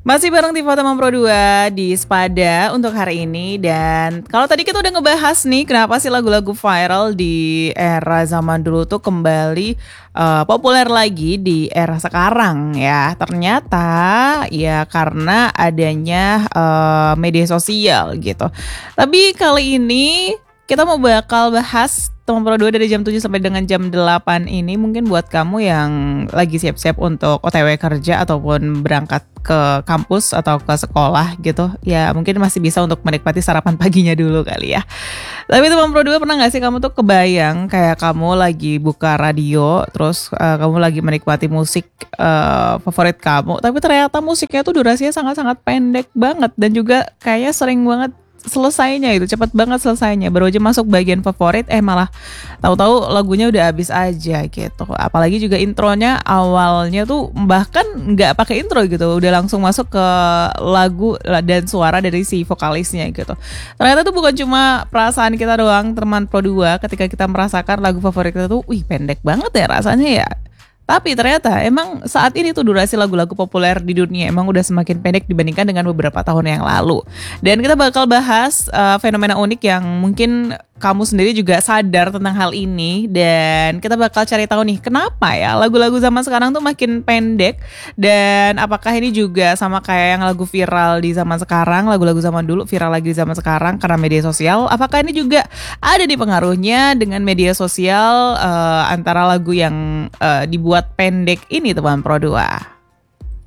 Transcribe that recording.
Masih bareng Tifa Teman Pro 2 di Spada untuk hari ini. Dan kalau tadi kita udah ngebahas nih kenapa sih lagu-lagu viral di era zaman dulu tuh kembali populer lagi di era sekarang ya. Ternyata ya karena adanya media sosial gitu. Tapi kali ini kita mau bakal bahas Teman Pro 2 dari jam 7 sampai dengan jam 8 ini. Mungkin buat kamu yang lagi siap-siap untuk OTW kerja ataupun berangkat ke kampus atau ke sekolah gitu, ya mungkin masih bisa untuk menikmati sarapan paginya dulu kali ya. Tapi Teman Pro 2, pernah gak sih kamu tuh kebayang kayak kamu lagi buka radio, terus kamu lagi menikmati musik favorit kamu, tapi ternyata musiknya tuh durasinya sangat-sangat pendek banget dan juga kayaknya sering banget selesainya, itu cepet banget selesainya. Baru aja masuk bagian favorit malah tahu-tahu lagunya udah habis aja gitu. Apalagi juga intronya awalnya tuh bahkan nggak pakai intro gitu, udah langsung masuk ke lagu dan suara dari si vokalisnya gitu. Ternyata tuh bukan cuma perasaan kita doang Teman Pro 2 ketika kita merasakan lagu favorit kita tuh wih pendek banget ya rasanya ya. Tapi ternyata emang saat ini tuh durasi lagu-lagu populer di dunia emang udah semakin pendek dibandingkan dengan beberapa tahun yang lalu. Dan kita bakal bahas fenomena unik yang mungkin kamu sendiri juga sadar tentang hal ini. Dan kita bakal cari tahu nih kenapa ya lagu-lagu zaman sekarang tuh makin pendek. Dan apakah ini juga sama kayak yang lagu viral di zaman sekarang, lagu-lagu zaman dulu viral lagi di zaman sekarang karena media sosial. Apakah ini juga ada nih pengaruhnya dengan media sosial antara lagu yang dibuat pendek ini Teman Pro 2.